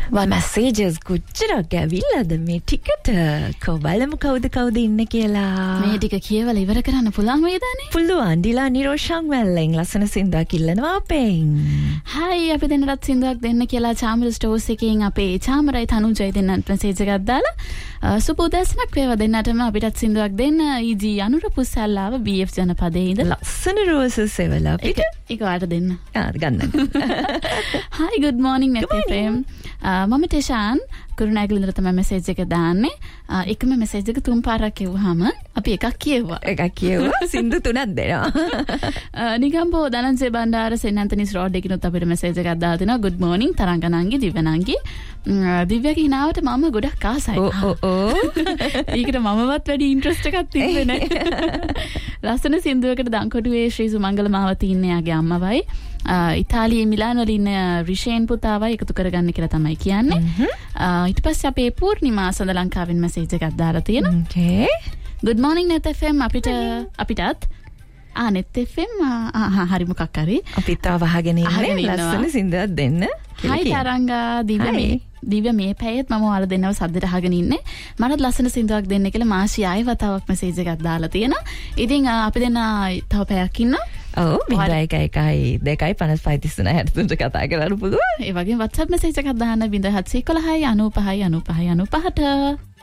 Messages කොච්චරක් ඇවිල්ලාද මේ ටිකට බලමු කවුද ඉන්න කියලා. මේ ටික කියවලා ඉවර කරන්න පුළුවන් වේදානේ? පුළුවන්. ඩිලා නිරෝෂන් වැල්ලෙන් ලස්සන සින්දුවක් ඉල්ලනවා අපෙන්. හයි අපි දෙන්නටත් සින්දුවක් දෙන්න කියලා චාමර ස්ටෝර්ස් එකෙන් අපේ චාමරයි තනුජයි දෙන්නට මැසේජ් එකක් දාලා සුබෝදෑසනක් වේවා දෙන්නටම අපිටත් සින්දුවක් දෙන්න. ඊජී අනුර පුස්සල්ලාව BF ජනපදයේ ඉඳලා ලස්සන රෝසස් එවලා අපිට ඒක වාට දෙන්න. ගන්න. Hi, good morning net FM. මම ටෙෂාන් කුරුණෑගල තමයි මැසේජ් එක දාන්නේ. එකම මැසේජ් එක තුන් පාරක් කියවුවාම අපි එකක් කියවුවා. සින්දු තුනක් දෙනවා. නිගම්බෝ දනන්සේ බණ්ඩාර සෙන් ඇන්තනිස් රෝඩ් එකකිනුත් අපිට මැසේජ් එකක් දාලා තිනවා. good morning තරංගනංගි දිව්‍යනංගි. දිව්‍යගේ හිනාවට මම ගොඩක් ආසයි. ඒකට මමවත් වැඩි ඉන්ට්‍රස්ට් එකක් තිබ්බේ නැහැ. ලස්සන සින්දුවකට දංකොටුවේ ශ්‍රී සුමංගල මාවතී ඉන්න යාගේ අම්මවයි ඉතාලියේ මිලාන් වල ඉන්න රිෂේන් පුතාවයි එකතු කරගන්න කියලා තමයි කියන්නේ. ඊට පස්සේ අපේ පූර්ණිමා සඳ ලංකාවෙන් මැසේජ් එකක් දාලා තියෙනවා. Okay. good morning net FM අපිටත් net FM හරි මොකක් හරි අපිත් වහගෙන ඉන්නේ ලස්සන සින්දුවක් දෙන්න. hi තරංගා දිව්‍ය මේ පැයෙත් මම ඔයාලා දෙන්නව සද්දට අහගෙන ඉන්නේ. මටත් ලස්සන සින්දුවක් දෙන්න කියලා මාෂි ආයෙ වතාවක් මැසේජ් එකක් දාලා තියෙනවා. ඉතින් අපි දෙන්න තව පැයක් ඉන්නවා. ඔව් 01125533 කතා කරන්න පුළුවන්. ඒ වගේම WhatsApp මැසේජ් එකක් දාන්න 0711 95 95 95ට